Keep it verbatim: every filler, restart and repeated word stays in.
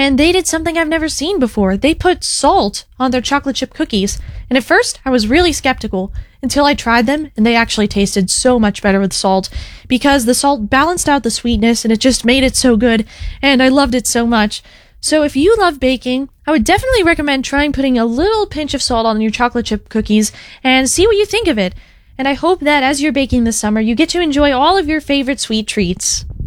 and they did something I've never seen before. They put salt on their chocolate chip cookies, and at first I was really skeptical until I tried them, and they actually tasted so much better with salt because the salt balanced out the sweetness and it just made it so good, and I loved it so much. So if you love baking, I would definitely recommend trying putting a little pinch of salt on your chocolate chip cookies and see what you think of it. And I hope that as you're baking this summer, you get to enjoy all of your favorite sweet treats.